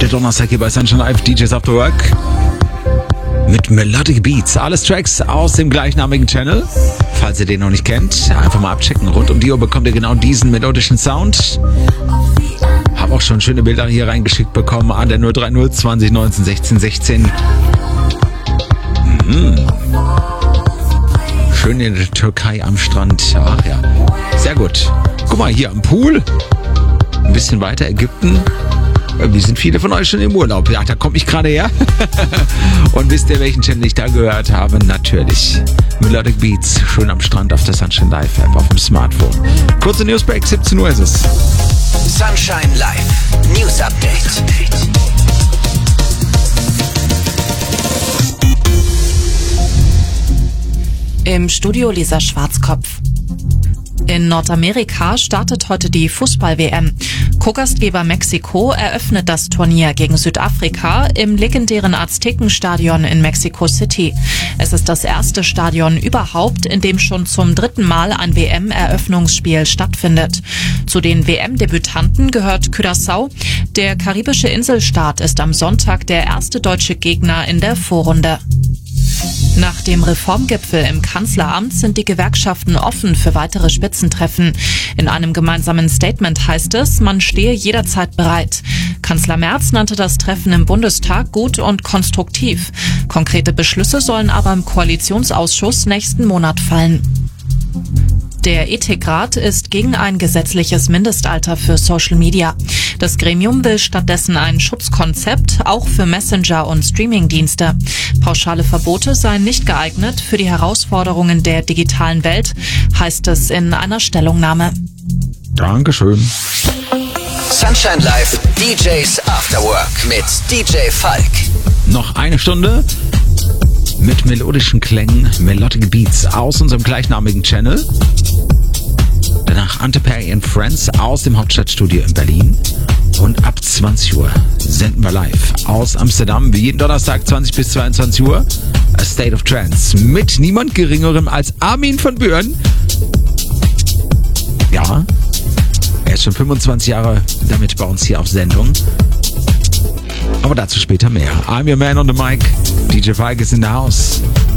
der Donnerstag hier bei Sunshine Live, DJs After Work. Mit Melodic Beats. Alles Tracks aus dem gleichnamigen Channel. Falls ihr den noch nicht kennt, einfach mal abchecken. Rund um die Uhr bekommt ihr genau diesen melodischen Sound. Hab auch schon schöne Bilder hier reingeschickt bekommen an der 030 20 19 16 16. Schön in der Türkei am Strand. Ach ja, sehr gut. Guck mal, hier am Pool. Ein bisschen weiter Ägypten. Irgendwie sind viele von euch schon im Urlaub. Ja, da komme ich gerade her. Und wisst ihr, welchen Channel ich da gehört habe? Natürlich. Melodic Beats. Schön am Strand auf der Sunshine Live App auf dem Smartphone. Kurze Newsbreak, 17 Uhr ist es. Sunshine Live News Update. Im Studio Lisa Schwarzkopf. In Nordamerika startet heute die Fußball-WM. Co-Gastgeber Mexiko eröffnet das Turnier gegen Südafrika im legendären Aztekenstadion in Mexico City. Es ist das erste Stadion überhaupt, in dem schon zum 3. Mal ein WM-Eröffnungsspiel stattfindet. Zu den WM-Debütanten gehört Curaçao. Der karibische Inselstaat ist am Sonntag der erste deutsche Gegner in der Vorrunde. Nach dem Reformgipfel im Kanzleramt sind die Gewerkschaften offen für weitere Spitzentreffen. In einem gemeinsamen Statement heißt es, man stehe jederzeit bereit. Kanzler Merz nannte das Treffen im Bundestag gut und konstruktiv. Konkrete Beschlüsse sollen aber im Koalitionsausschuss nächsten Monat fallen. Der Ethikrat ist gegen ein gesetzliches Mindestalter für Social Media. Das Gremium will stattdessen ein Schutzkonzept, auch für Messenger und Streamingdienste. Pauschale Verbote seien nicht geeignet für die Herausforderungen der digitalen Welt, heißt es in einer Stellungnahme. Dankeschön. Sunshine Live DJs After Work mit DJ Falk. Noch eine Stunde mit melodischen Klängen, Melodic Beats aus unserem gleichnamigen Channel. Danach Ante Perry and Friends aus dem Hauptstadtstudio in Berlin. Und ab 20 Uhr senden wir live aus Amsterdam, wie jeden Donnerstag 20 bis 22 Uhr, A State of Trance mit niemand Geringerem als Armin van Buuren. Ja, er ist schon 25 Jahre damit bei uns hier auf Sendung. Aber dazu später mehr. I'm your man on the mic. DJ Falk is in the house.